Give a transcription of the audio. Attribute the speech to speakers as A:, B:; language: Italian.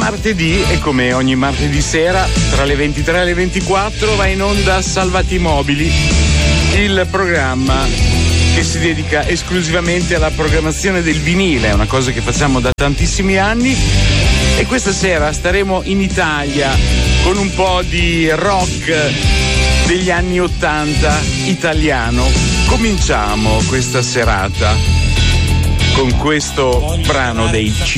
A: martedì, e come ogni martedì sera tra le 23 e le 24 va in onda Salvati Mobili, il programma che si dedica esclusivamente alla programmazione del vinile. È una cosa che facciamo da tantissimi anni, e questa sera staremo in Italia con un po' di rock degli anni 80 italiano. Cominciamo questa serata con questo brano dei